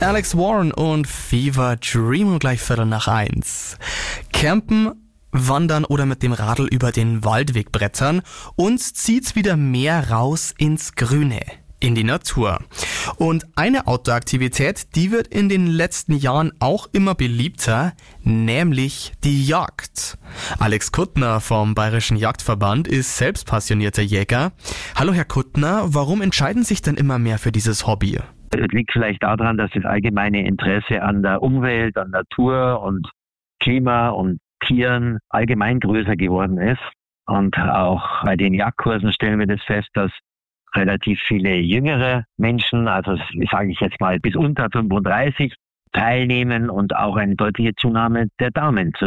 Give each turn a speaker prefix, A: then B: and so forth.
A: Alex Warren und Fever Dream und gleich 1:15. Campen, wandern oder mit dem Radl über den Waldweg brettern. Uns zieht's wieder mehr raus ins Grüne, in die Natur. Und eine Outdoor-Aktivität, die wird in den letzten Jahren auch immer beliebter, nämlich die Jagd. Alex Kuttner vom Bayerischen Jagdverband ist selbst passionierter Jäger. Hallo Herr Kuttner, warum entscheiden sich denn immer mehr für dieses Hobby?
B: Es liegt vielleicht daran, dass das allgemeine Interesse an der Umwelt, an Natur und Klima und Tieren allgemein größer geworden ist. Und auch bei den Jagdkursen stellen wir das fest, dass relativ viele jüngere Menschen, also sage ich jetzt mal bis unter 35, teilnehmen und auch eine deutliche Zunahme der Damen zu